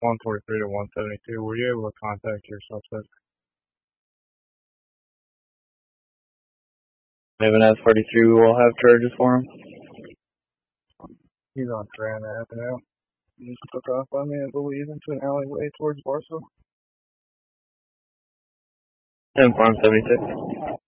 143 to 172. Were you able to contact your suspect? We have an S-43. We will have charges for him. He's on Savannah Avenue. He just took off on me, I believe, into an alleyway towards Barstow. And Farm 76.